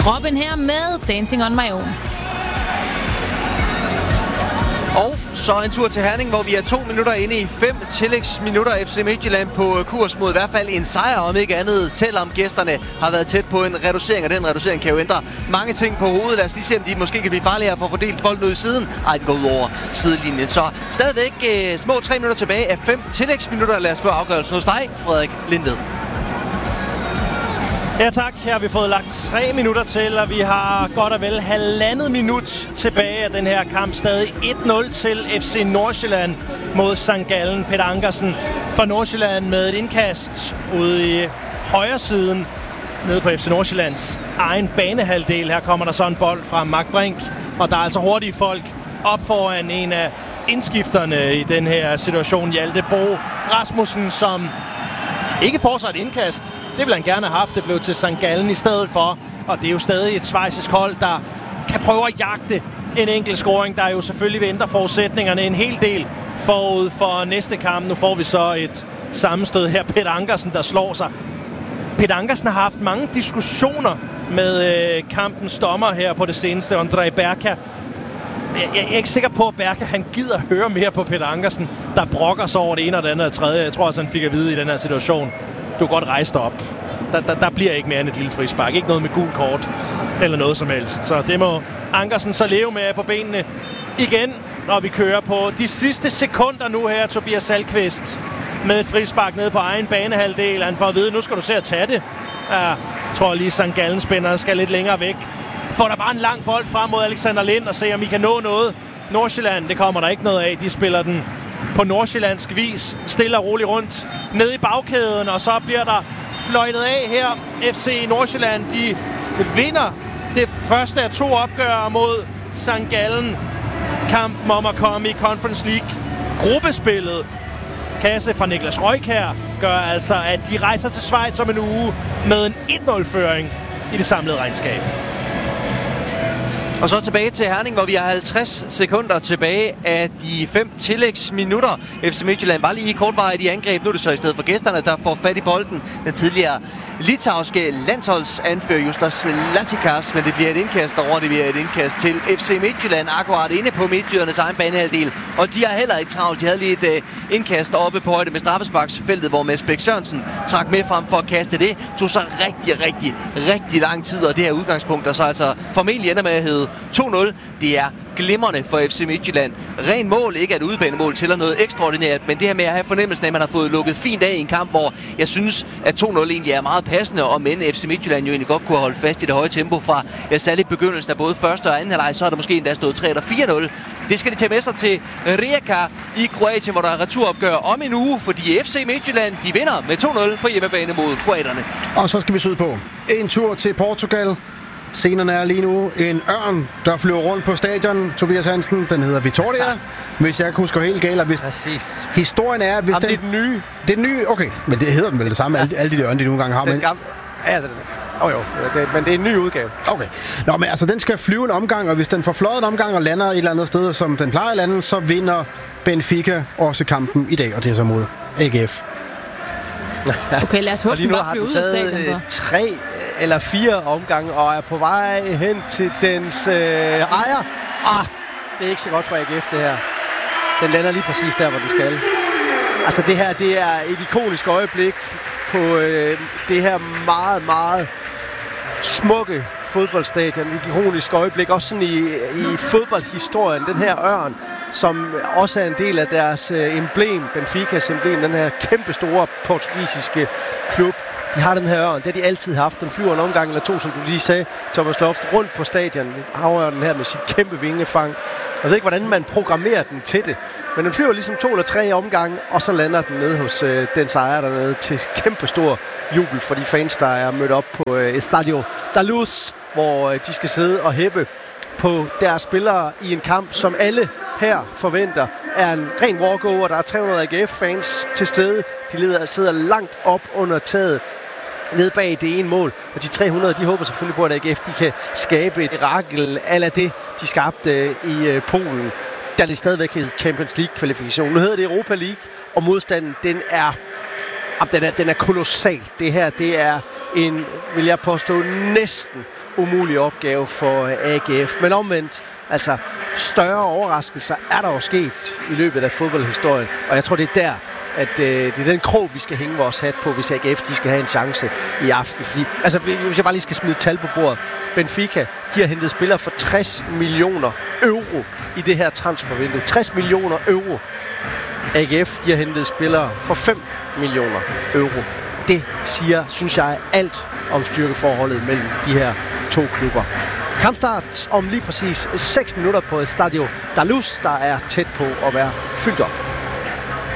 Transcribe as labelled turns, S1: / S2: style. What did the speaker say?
S1: Robin her med Dancing on My Own.
S2: Og så en tur til Herning, hvor vi er 2 minutter inde i 5 tillægsminutter. FC Midtjylland på kurs mod i hvert fald en sejr, om ikke andet, selvom gæsterne har været tæt på en reducering, og den reducering kan jo ændre mange ting på hovedet. Lad os lige se, om de måske kan blive farligere for at fordele bolden ud i siden. Ej, den går ud over sidelinjen. Så stadigvæk små 3 minutter tilbage af 5 tillægsminutter. Lad os få afgørelsen hos dig, Frederik Lindved.
S3: Ja tak, her har vi fået lagt 3 minutter til, og vi har godt og vel 1,5 minut tilbage af den her kamp. Stadig 1-0 til FC Nordsjælland mod St. Gallen. Peter Ankersen fra Nordsjælland med et indkast ude i højre siden, nede på FC Nordsjællands egen banehalvdel. Her kommer der så en bold fra Mark Brink, og der er altså hurtige folk op foran en af indskifterne i den her situation, Hjalte Bo Rasmussen, som ikke får sig et indkast. Det ville han gerne have haft. Det blev til St. Gallen i stedet for. Og det er jo stadig et schweizisk hold, der kan prøve at jagte en enkelt scoring, der jo selvfølgelig vil ændre forudsætningerne en hel del forud for næste kamp. Nu får vi så et sammenstød her. Peter Ankersen, der slår sig. Peter Ankersen har haft mange diskussioner med kampens dommer her på det seneste. André Berka. Jeg er ikke sikker på, at Berka han gider høre mere på Peter Ankersen, der brokker sig over det ene og det andet og tredje. Jeg tror også, han fik at vide i den her situation. Du kan godt rejse dig op. Der bliver ikke mere end et lille frispark. Ikke noget med gul kort eller noget som helst. Så det må Ankersen så leve med på benene igen. Og vi kører på de sidste sekunder nu her. Tobias Salkvist med et frispark nede på egen banehalvdel. Han får at vide, nu skal du se at tage det. Jeg tror lige, St. Gallen-spænderne skal lidt længere væk. Får der bare en lang bold frem mod Alexander Lind og se, om I kan nå noget. Nordsjælland, det kommer der ikke noget af. De spiller den på nordsjællandsk vis, stille og roligt rundt ned i bagkæden, og så bliver der fløjtet af her. FC Nordsjælland, de vinder det første af 2 opgør mod St. Gallen. Kampen om at komme i Conference League. Gruppespillet, kasse fra Niklas Røykjær, gør altså, at de rejser til Schweiz om en uge med en 1-0-føring i det samlede regnskab.
S2: Og så tilbage til Herning, hvor vi har 50 sekunder tilbage af de 5 tillægsminutter. FC Midtjylland var lige i kortvarigt i angreb. Nu er det så i stedet for gæsterne, der får fat i bolden. Den tidligere litauiske landsholdsanfører Justas Lasikas, men det bliver et indkast over. Det bliver et indkast til FC Midtjylland, akkurat inde på Midtjyllands egen banehalvdel. Og de har heller ikke travlt. De havde lige et indkast oppe på højde med straffesparksfeltet, hvor Mads Bæk Sørensen trak med frem for at kaste det. Tog så rigtig lang tid, og det her udgangspunkt, der så altså formentlig ender med at hedde 2-0. Det er glimrende for FC Midtjylland. Ren mål, ikke at udbanemål tæller noget ekstraordinært, men det her med at have fornemmelsen af, at man har fået lukket fint af i en kamp, hvor jeg synes, at 2-0 egentlig er meget passende, og men FC Midtjylland jo egentlig godt kunne holde fast i det høje tempo fra særligt begyndelsen af både første og anden halvleg, så er der måske endda stået 3 eller 4-0. Det skal de tage med sig til Rijeka i Kroatien, hvor der er returopgør om en uge, fordi FC Midtjylland, de vinder med 2-0 på hjemmebane mod kroaterne.
S4: Og så skal vi sydpå. En tur til Portugal. Scenerne er lige nu en ørn, der flyver rundt på stadion, Tobias Hansen. Den hedder Vitória, hvis jeg husker helt galt. Hvis
S5: præcis.
S4: Historien er, at hvis
S5: det er den nye.
S4: Det er den nye, okay. Men det hedder den vel det samme, alle de ørne, de nogle gange har.
S5: Den gamle. Ja, det er det. Men det er en ny udgave.
S4: Okay. Nå, men altså, den skal flyve en omgang, og hvis den får fløjet en omgang og lander et eller andet sted, som den plejer at lande, så vinder Benfica også kampen i dag, og det er så mod AGF.
S1: Okay, lad os håbe, den bare flyver ud af stadion, så.
S5: 3 eller 4 omgange, og er på vej hen til dens ejer. Det er ikke så godt for AGF, det her. Den lander lige præcis der, hvor den skal. Altså, det her, det er et ikonisk øjeblik på det her meget, meget smukke fodboldstadion. Et ikonisk øjeblik, også sådan i fodboldhistorien. Den her ørn, som også er en del af deres emblem, Benficas emblem, den her kæmpe store portugisiske klub. De har den her ørn, det har de altid haft. Den flyver en omgang eller 2, som du lige sagde, Thomas Loft, rundt på stadion. Havørnen her med sit kæmpe vingefang. Jeg ved ikke, hvordan man programmerer den til det, men den flyver ligesom 2 eller 3 omgange, og så lander den nede hos dens ejer dernede til kæmpe stor jubel for de fans, der er mødt op på Estadio da Luz, hvor de skal sidde og hæppe på deres spillere i en kamp, som alle her forventer er en ren walkover. Der er 300 AGF-fans til stede. De sidder langt op under taget ned bag det ene mål. Og de 300, de håber selvfølgelig på, at AGF de kan skabe et mirakel ala det, de skabte i Polen, da det stadigvæk hedder Champions League-kvalifikation. Nu hedder det Europa League, og modstanden, den er kolossal. Det her, det er en, vil jeg påstå, næsten umulig opgave for AGF. Men omvendt, altså større overraskelser er der jo sket i løbet af fodboldhistorien. Og jeg tror, det er der, at det er den krog, vi skal hænge vores hat på, hvis AGF de skal have en chance i aften. Fordi, altså, hvis jeg bare lige skal smide tal på bordet. Benfica, de har hentet spillere for 60 millioner euro i det her transfervindue. 60 millioner euro. AGF, de har hentet spillere for 5 millioner euro. Det siger, synes jeg, alt om styrkeforholdet mellem de her to klubber. Kampstart om lige præcis 6 minutter på Estadio da Luz, der er tæt på at være fyldt op.